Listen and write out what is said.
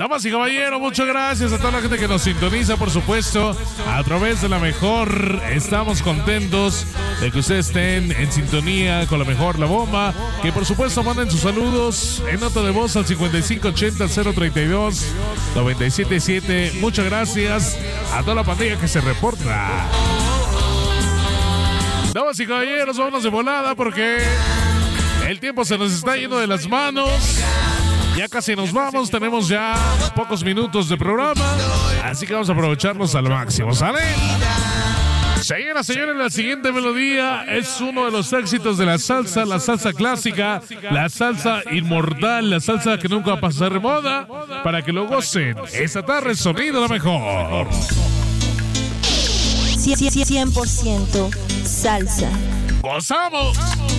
Damas y caballeros, muchas gracias a toda la gente que nos sintoniza, por supuesto, a través de la mejor. Estamos contentos de que ustedes estén en sintonía con la mejor, La Bomba. Que por supuesto manden sus saludos en nota de voz al 5580-032-977. Muchas gracias a toda la pandilla que se reporta. Damas y caballeros, vámonos de volada porque el tiempo se nos está yendo de las manos. Ya casi nos vamos, tenemos ya pocos minutos de programa, así que vamos a aprovecharlos al máximo, ¿sale? Señoras, señores, la siguiente melodía es uno de los éxitos de la salsa clásica, la salsa inmortal, la salsa que nunca va a pasar de moda, para que lo gocen. Esta tarde, sonido lo mejor. 100% salsa. ¡Gozamos!